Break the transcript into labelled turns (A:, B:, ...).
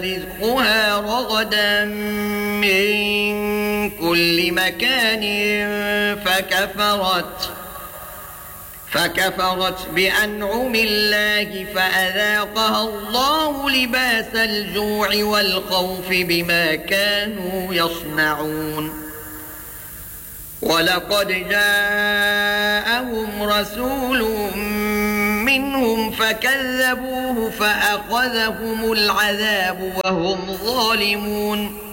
A: رزقها رغدا من كل مكان فكفرت بأنعم الله فأذاقها الله لباس الجوع والخوف بما كانوا يصنعون. ولقد جاءهم رسول منهم فكذبوه فأخذهم العذاب وهم ظالمون.